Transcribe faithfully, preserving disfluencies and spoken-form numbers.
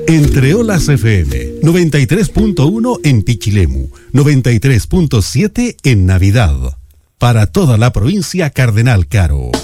Entre Olas F M, noventa y tres punto uno en Pichilemu, noventa y tres punto siete en Navidad. Para toda la provincia Cardenal Caro.